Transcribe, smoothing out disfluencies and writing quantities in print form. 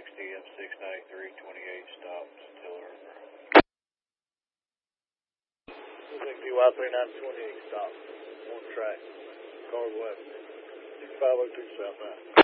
M693, 28 stops, Taylor River. 260Y39, 28 stops, on track, car west, 6502 southbound.